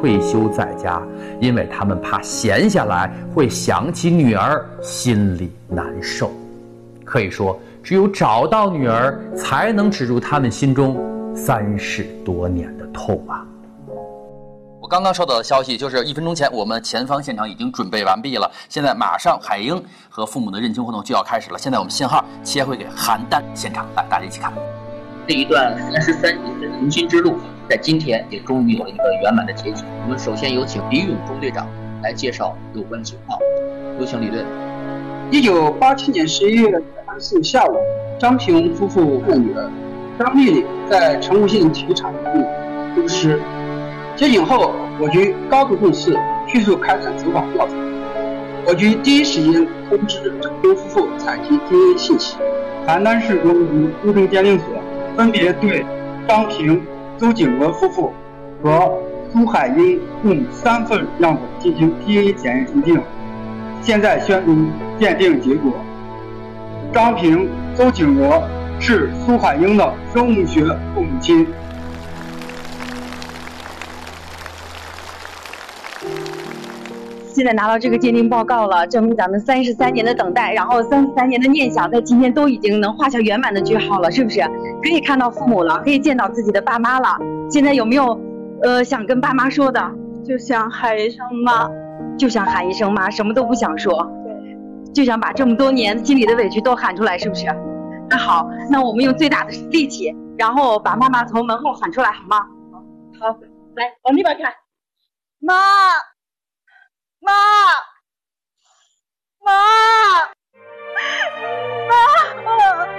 退休在家，因为他们怕闲下来会想起女儿，心里难受。可以说，只有找到女儿，才能止住他们心中30多年的痛啊！我刚刚收到的消息，就是1分钟前，我们前方现场已经准备完毕了，现在马上海英和父母的认亲活动就要开始了。现在我们信号切回给邯郸现场，来，大家一起看。 这一段33年的迎亲之路，在今天也终于有了一个圆满的结局。我们首先有请李勇中队长来介绍有关情况，有请李队。 1987年11月24日下午，张平夫妇的女儿张丽丽在成都县体育场丢失。接警后，我局高度重视，迅速开展走访调查。我局第一时间通知张平夫妇采集 DNA 信息。邯郸市公安局公正鉴定所分别对张平、周景娥夫妇和苏海英共3份样本进行 DNA 检验鉴定。现在宣布鉴定结果：张平、周景娥是苏海英的生物学父母亲。 现在拿到这个鉴定报告了，证明咱们33年的等待，然后33年的念想，在今天都已经能画下圆满的句号了，是不是？可以看到父母了，可以见到自己的爸妈了。现在有没有想跟爸妈说的？ 就想喊一声妈， 就想喊一声妈，什么都不想说。 对， 就想把这么多年心里的委屈都喊出来，是不是？那好，那我们用最大的力气，然后把妈妈从门后喊出来，好吗？好，来往那边看，妈。妈，妈，妈。